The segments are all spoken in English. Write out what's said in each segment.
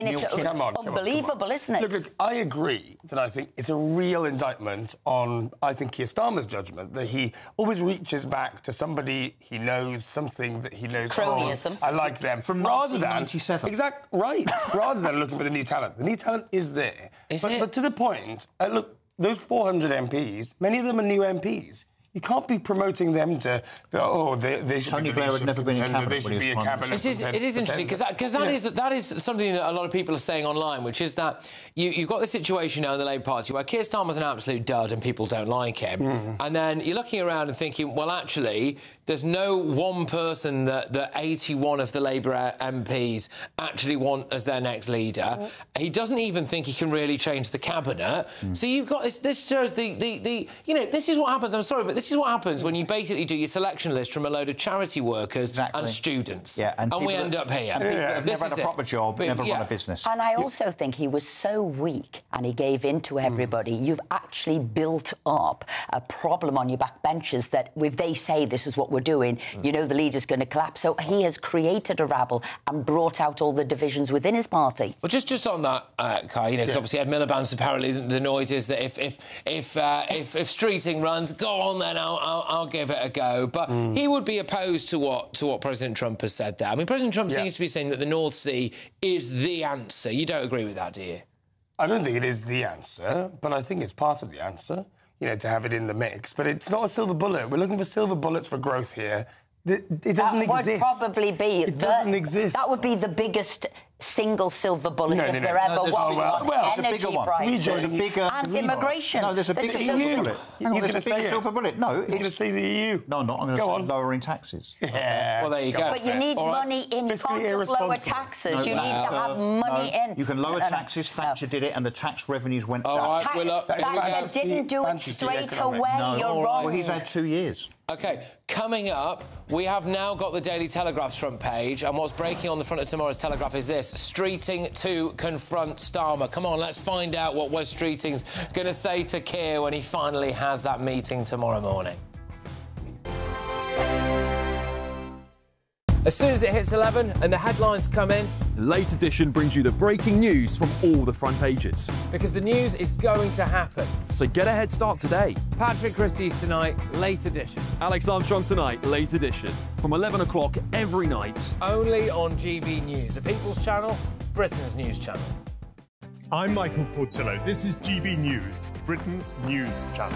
Come on, unbelievable, isn't it? Look, I agree that I think it's a real indictment on, I think, Keir Starmer's judgment, that he always reaches back to somebody he knows, something that he knows. Cronyism. I like them. From 1997. Exactly, right. Rather than looking for the new talent. The new talent is there. But to the point, look, those 400 MPs, many of them are new MPs. You can't be promoting them to, they should Tony Blair had never been in cabinet. They should be a cabinet. It is interesting because that is something that a lot of people are saying online, which is that you've got the situation now in the Labour Party where Keir Starmer's an absolute dud and people don't like him, and then you're looking around and thinking, well, actually, there's no one person that 81 of the Labour MPs actually want as their next leader. He doesn't even think he can really change the cabinet. So you've got this shows the this is what happens. I'm sorry, but this is what happens when you basically do your selection list from a load of charity workers and students. Yeah, and we end up here. And people that have never had a proper job, never run a business. And I also think he was so weak and he gave in to everybody. You've actually built up a problem on your backbenchers that if they say this is what we're doing, you know the leader's going to collapse. So he has created a rabble and brought out all the divisions within his party. Well, just on that, Kai, because obviously Ed Miliband's apparently the noise is that if Streeting runs, go on then, I'll give it a go. But he would be opposed to what President Trump has said there. I mean, President Trump seems to be saying that the North Sea is the answer. You don't agree with that, do you? I don't think it is the answer, but I think it's part of the answer, to have it in the mix. But it's not a silver bullet. We're looking for silver bullets for growth here. It doesn't exist. That would probably be... It doesn't exist. That would be the biggest single silver bullet if there ever was. Well, there's a bigger one. Prices, there's a bigger... And immigration. No, there's a bigger silver bullet. He's going to say silver bullet. No, he's going to say the EU. No, I'm not. I'm going to say lowering taxes. Yeah. Well, there you go. But you need money in. You can't just lower taxes. You need to have money in. You can lower taxes. Thatcher did it, and the tax revenues went down. Thatcher didn't do it straight away. You're wrong. Well, he's had 2 years. OK, coming up, we have now got the Daily Telegraph's front page, and what's breaking on the front of tomorrow's Telegraph is this: Streeting to confront Starmer. Come on, let's find out what Wes Streeting's going to say to Keir when he finally has that meeting tomorrow morning. As soon as it hits 11 and the headlines come in... The Late Edition brings you the breaking news from all the front pages. Because the news is going to happen. So get a head start today. Patrick Christie's tonight, Late Edition. Alex Armstrong tonight, Late Edition. From 11 o'clock every night. Only on GB News, the People's Channel, Britain's news channel. I'm Michael Portillo. This is GB News, Britain's news channel.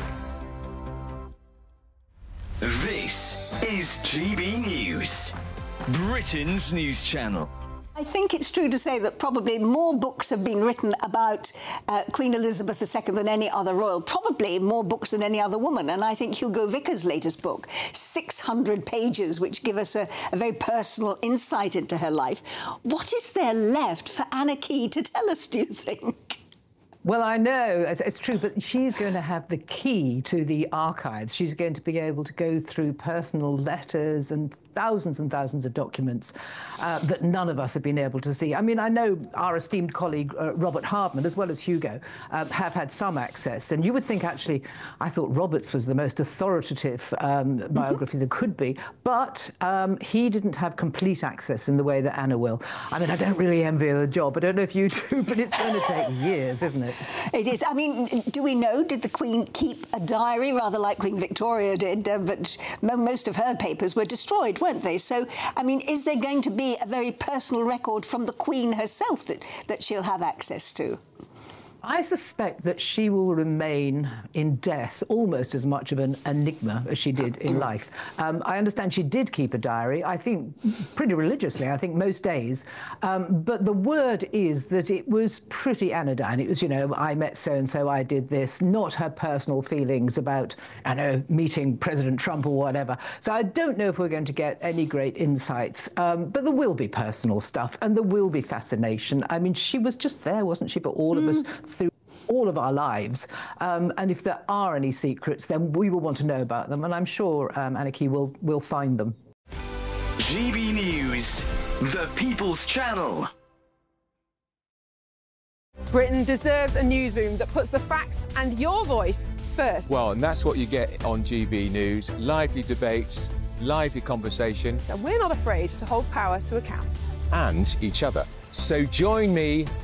This is GB News, Britain's news channel. I think it's true to say that probably more books have been written about Queen Elizabeth II than any other royal, probably more books than any other woman. And I think Hugo Vickers' latest book, 600 pages, which give us a very personal insight into her life. What is there left for Anna Key to tell us, do you think? Well, I know it's true, but she's going to have the key to the archives. She's going to be able to go through personal letters and thousands of documents that none of us have been able to see. I mean, I know our esteemed colleague Robert Hardman, as well as Hugo, have had some access. And you would think, actually, I thought Robert's was the most authoritative biography there could be, but he didn't have complete access in the way that Anna will. I mean, I don't really envy her the job. I don't know if you do, but it's going to take years, isn't it? It is. I mean, do we know, did the Queen keep a diary, rather like Queen Victoria did? But most of her papers were destroyed, weren't they? So, I mean, is there going to be a very personal record from the Queen herself that she'll have access to? I suspect that she will remain in death almost as much of an enigma as she did in life. I understand she did keep a diary, I think pretty religiously, I think most days. But the word is that it was pretty anodyne. It was, I met so-and-so, I did this, not her personal feelings about, meeting President Trump or whatever. So I don't know if we're going to get any great insights. But there will be personal stuff and there will be fascination. I mean, she was just there, wasn't she, for all of us through all of our lives. And if there are any secrets, then we will want to know about them. And I'm sure Anna Key will find them. GB News, the People's Channel. Britain deserves a newsroom that puts the facts and your voice first. Well, and that's what you get on GB News. Lively debates, lively conversation. And we're not afraid to hold power to account. And each other. So join me